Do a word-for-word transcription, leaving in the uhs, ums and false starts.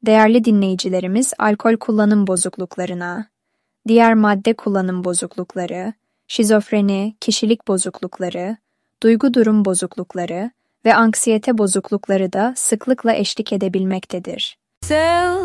Değerli dinleyicilerimiz, alkol kullanım bozukluklarına, diğer madde kullanım bozuklukları, şizofreni, kişilik bozuklukları, duygu durum bozuklukları ve anksiyete bozuklukları da sıklıkla eşlik edebilmektedir.